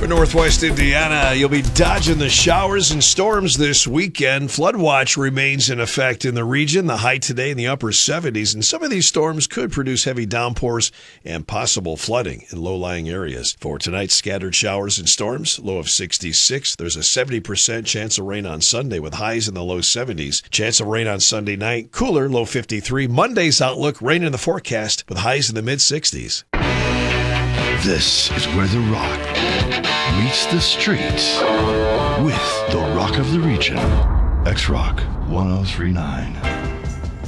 For Northwest Indiana, you'll be dodging the showers and storms this weekend. Flood watch remains in effect in the region. The high today in the upper 70s, and some of these storms could produce heavy downpours and possible flooding in low-lying areas. For tonight, scattered showers and storms, low of 66. There's a 70% chance of rain on Sunday with highs in the low 70s. Chance of rain on Sunday night, cooler, low 53. Monday's outlook, rain in the forecast with highs in the mid-60s. This is where the rock meets the streets with the rock of the region. X-Rock 1039.